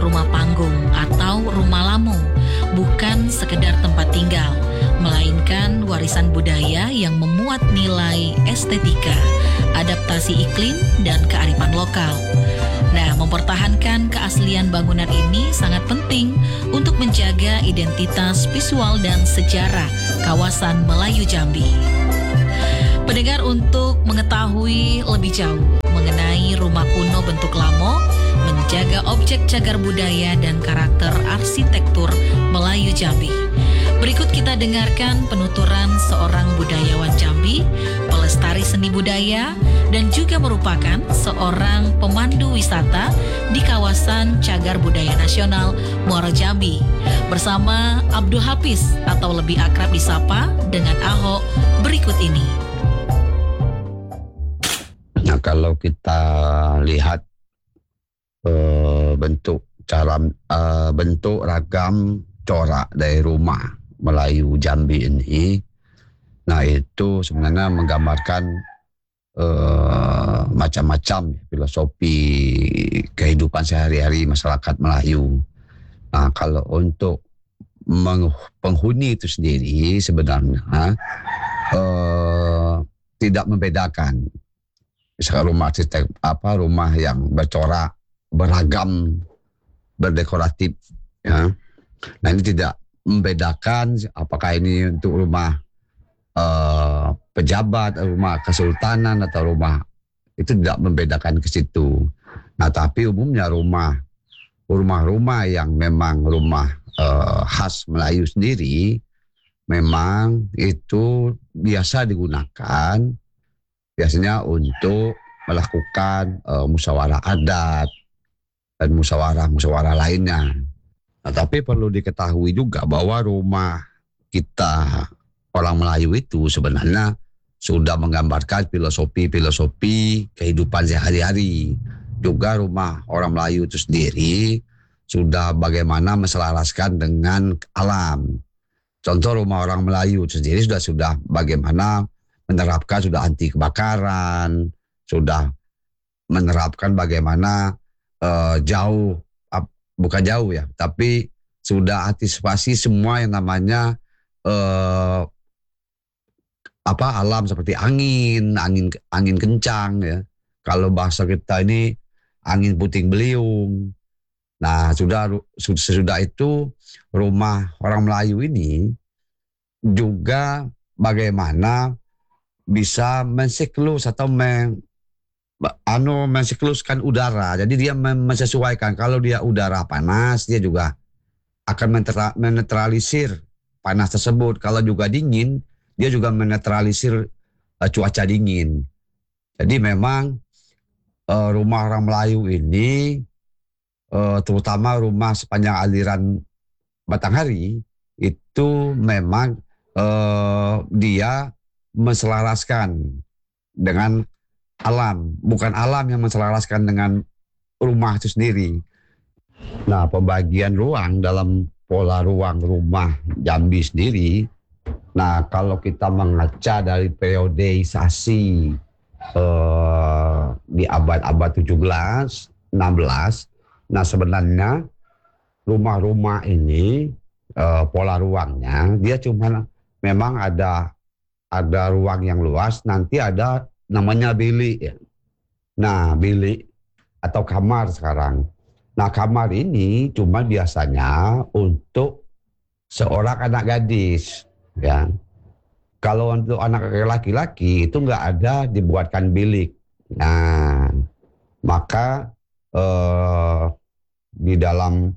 rumah panggung atau rumah lamu, bukan sekedar tempat tinggal, melainkan warisan budaya yang memuat nilai estetika, adaptasi iklim, dan kearifan lokal. Nah, mempertahankan keaslian bangunan ini sangat penting untuk menjaga identitas visual dan sejarah kawasan Melayu Jambi. Pendengar, untuk mengetahui lebih jauh mengenai rumah kuno bentuk lamo, menjaga objek cagar budaya dan karakter arsitektur Melayu Jambi, berikut kita dengarkan penuturan seorang budayawan Jambi, pelestari seni budaya, dan juga merupakan seorang pemandu wisata di kawasan Cagar Budaya Nasional Muaro Jambi, bersama Abdul Hafiz atau lebih akrab disapa dengan Ahok berikut ini. Nah, kalau kita lihat bentuk ragam corak dari rumah Melayu Jambi ini, nah itu sebenarnya menggambarkan macam-macam filosofi kehidupan sehari-hari masyarakat Melayu. Nah, kalau untuk penghuni itu sendiri sebenarnya tidak membedakan. Misalkan rumah yang bercorak, beragam, berdekoratif, ya. Nah, ini tidak membedakan apakah ini untuk rumah pejabat, rumah kesultanan atau rumah, itu tidak membedakan ke situ. Nah, tapi umumnya rumah-rumah yang memang rumah khas Melayu sendiri, memang itu biasa digunakan biasanya untuk melakukan musyawarah adat dan musyawarah lainnya. Nah, tapi perlu diketahui juga bahwa rumah kita orang Melayu itu sebenarnya sudah menggambarkan filosofi kehidupan sehari-hari. Juga rumah orang Melayu itu sendiri sudah bagaimana menselaraskan dengan alam. Contoh rumah orang Melayu itu sendiri sudah bagaimana menerapkan sudah anti kebakaran, sudah menerapkan bagaimana bukan jauh ya, tapi sudah antisipasi semua yang namanya alam seperti angin kencang ya. Kalau bahasa kita ini angin puting beliung. Nah, sudah itu rumah orang Melayu ini juga bagaimana bisa mensiklus atau mensikluskan udara. Jadi dia menyesuaikan, kalau dia udara panas, dia juga akan menetralisir panas tersebut. Kalau juga dingin, dia juga menetralisir cuaca dingin. Jadi memang rumah orang Melayu ini, terutama rumah sepanjang aliran Batanghari, itu memang dia menselaraskan dengan alam, bukan alam yang menselaraskan dengan rumah itu sendiri. Nah, pembagian ruang dalam pola ruang rumah Jambi sendiri, nah kalau kita mengaca dari periodisasi di abad-abad 17, 16, nah sebenarnya rumah-rumah ini pola ruangnya dia cuma memang ada ruang yang luas, nanti ada namanya bilik ya. Nah, bilik atau kamar sekarang. Nah, kamar ini cuma biasanya untuk seorang anak gadis ya. Kalau untuk anak laki-laki itu nggak ada dibuatkan bilik. Nah, maka di dalam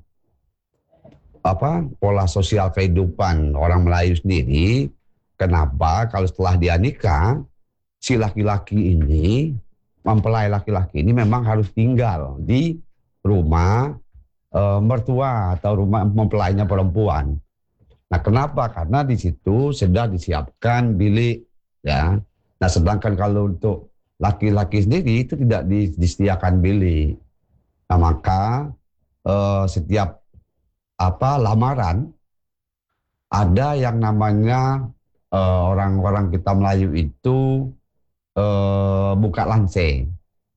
pola sosial kehidupan orang Melayu sendiri, kenapa kalau setelah dia nikah, si laki-laki ini, mempelai laki-laki ini memang harus tinggal di rumah mertua atau rumah mempelainya perempuan. Nah, kenapa? Karena di situ sudah disiapkan bilik, ya. Nah, sedangkan kalau untuk laki-laki sendiri itu tidak disediakan bilik. Nah, maka setiap lamaran ada yang namanya orang-orang kita Melayu itu buka lanseng.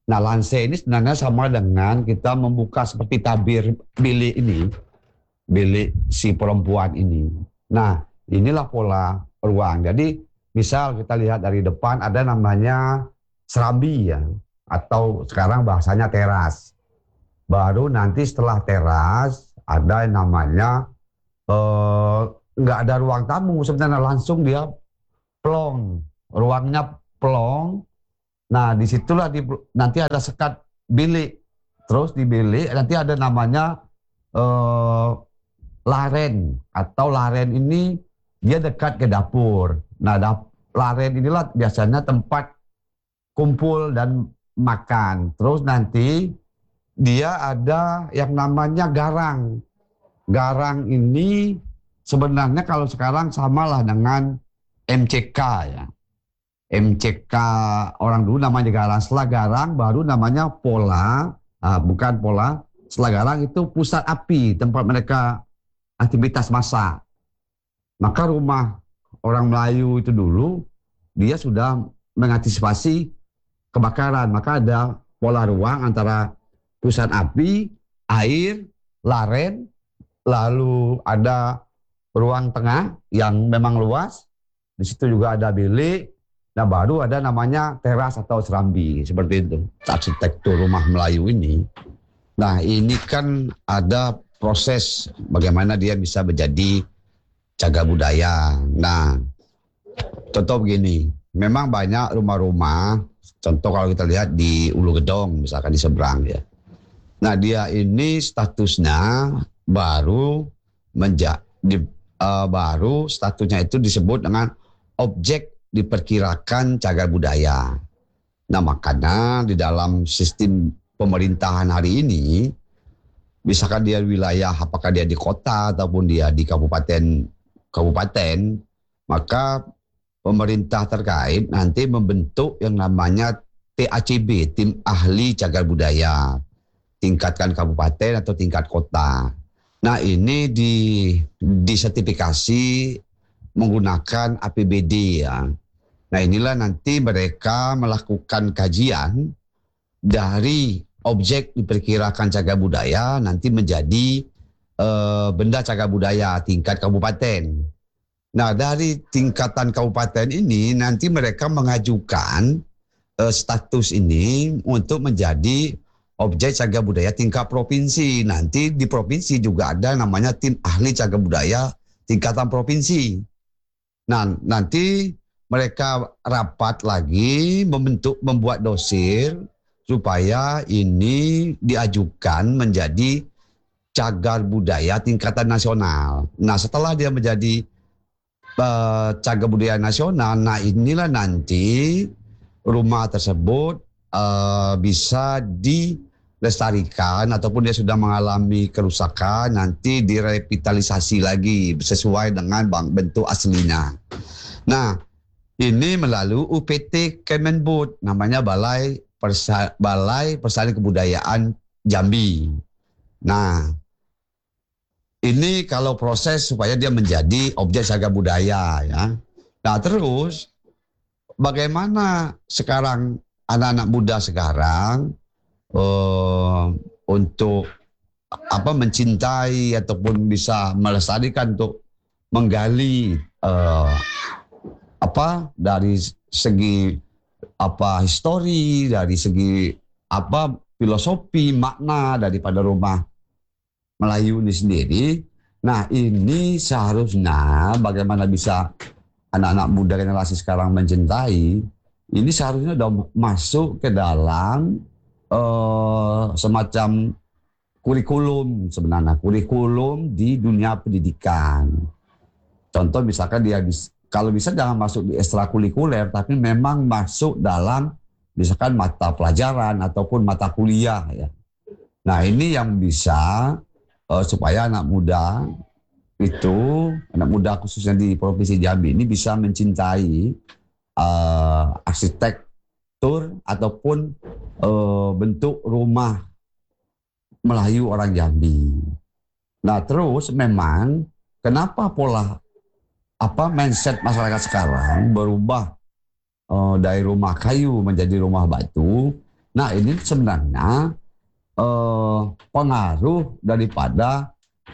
Nah, lanse ini sebenarnya sama dengan kita membuka seperti tabir bilik ini, bilik si perempuan ini. Nah, inilah pola ruang. Jadi, misal kita lihat dari depan ada namanya serambi ya, atau sekarang bahasanya teras. Baru nanti setelah teras ada yang namanya eh, nggak ada ruang tamu sebenarnya, langsung dia plong, ruangnya plong. Nah, disitulah nanti ada sekat bilik. Terus di bilik nanti ada namanya eh, laren, atau laren ini dia dekat ke dapur. Nah, laren inilah biasanya tempat kumpul dan makan. Terus nanti dia ada yang namanya garang. Garang ini sebenarnya kalau sekarang samalah dengan MCK ya. MCK orang dulu namanya garang. Setelah garang baru namanya pola. Bukan pola. Setelah garang itu pusat api, tempat mereka aktivitas masak. Maka rumah orang Melayu itu dulu dia sudah mengantisipasi kebakaran. Maka ada pola ruang antara pusat api, air, laren, lalu ada ruang tengah yang memang luas. Di situ juga ada bilik. Nah, baru ada namanya teras atau serambi, seperti itu. Arsitektur rumah Melayu ini. Nah, ini kan ada proses bagaimana dia bisa menjadi cagar budaya. Nah, contoh begini, memang banyak rumah-rumah, contoh kalau kita lihat di Ulu Gedong, misalkan di seberang ya. Nah, dia ini statusnya baru baru statusnya itu disebut dengan objek diperkirakan cagar budaya. Nah, makanya di dalam sistem pemerintahan hari ini, misalkan dia wilayah, apakah dia di kota ataupun dia di kabupaten, maka pemerintah terkait nanti membentuk yang namanya TACB, Tim Ahli Cagar Budaya, tingkatkan kabupaten atau tingkat kota. Nah, ini disertifikasi menggunakan APBD ya. Nah, inilah nanti mereka melakukan kajian dari objek diperkirakan cagar budaya nanti menjadi benda cagar budaya tingkat kabupaten. Nah, dari tingkatan kabupaten ini nanti mereka mengajukan status ini untuk menjadi objek cagar budaya tingkat provinsi. Nanti di provinsi juga ada namanya tim ahli cagar budaya tingkatan provinsi. Nah, nanti mereka rapat lagi membuat dossier supaya ini diajukan menjadi cagar budaya tingkatan nasional. Nah, setelah dia menjadi cagar budaya nasional, nah inilah nanti rumah tersebut bisa dilestarikan ataupun dia sudah mengalami kerusakan, nanti direvitalisasi lagi sesuai dengan bentuk aslinya. Nah, ini melalui UPT Kemenbud, namanya Balai Persalinan Kebudayaan Jambi. Nah, ini kalau proses supaya dia menjadi objek cagar budaya ya. Nah, terus bagaimana sekarang anak-anak muda sekarang untuk mencintai ataupun bisa melestarikan untuk menggali dari segi histori, dari segi filosofi, makna daripada rumah Melayu ini sendiri. Nah, ini seharusnya bagaimana bisa anak-anak muda generasi sekarang mencintai, ini seharusnya sudah masuk ke dalam semacam kurikulum sebenarnya, kurikulum di dunia pendidikan. Contoh misalkan dia kalau bisa jangan masuk di ekstrakurikuler, tapi memang masuk dalam misalkan mata pelajaran ataupun mata kuliah ya. Nah, ini yang bisa supaya anak muda khususnya di Provinsi Jambi ini bisa mencintai arsitektur ataupun bentuk rumah Melayu orang Jambi. Nah, terus memang kenapa pola mindset masyarakat sekarang berubah dari rumah kayu menjadi rumah batu. Nah ini sebenarnya pengaruh daripada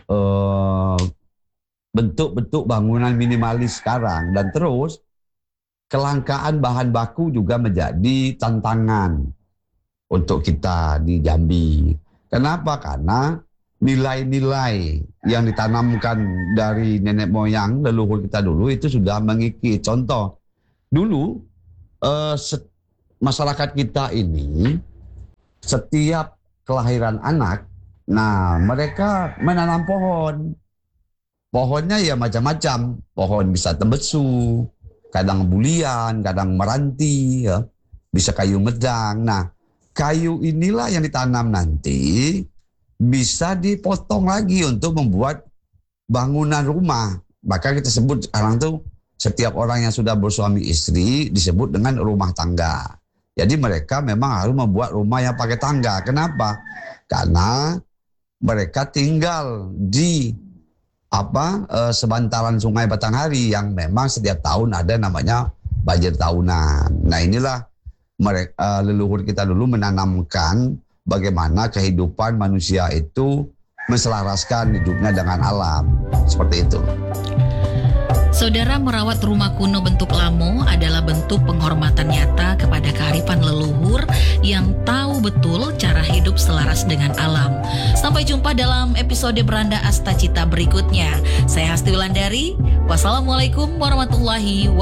bentuk-bentuk bangunan minimalis sekarang, dan terus kelangkaan bahan baku juga menjadi tantangan untuk kita di Jambi. Kenapa? Karena nilai-nilai yang ditanamkan dari nenek moyang leluhur kita dulu itu sudah mengikis. Contoh, dulu masyarakat kita ini setiap kelahiran anak, nah mereka menanam pohon. Pohonnya ya macam-macam. Pohon bisa tembesu, kadang bulian, kadang meranti, ya. Bisa kayu medang. Nah, kayu inilah yang ditanam nanti bisa dipotong lagi untuk membuat bangunan rumah. Maka kita sebut sekarang tuh setiap orang yang sudah bersuami istri disebut dengan rumah tangga. Jadi mereka memang harus membuat rumah yang pakai tangga. Kenapa? Karena mereka tinggal di sebantaran Sungai Batanghari yang memang setiap tahun ada namanya banjir tahunan. Nah inilah mereka, leluhur kita dulu menanamkan bagaimana kehidupan manusia itu menselaraskan hidupnya dengan alam. Seperti itu. Saudara, merawat rumah kuno bentuk Lamo adalah bentuk penghormatan nyata kepada kearifan leluhur yang tahu betul cara hidup selaras dengan alam. Sampai jumpa dalam episode Beranda Asta Cita berikutnya. Saya Hasti Wulandari. Wassalamualaikum warahmatullahi wabarakatuh.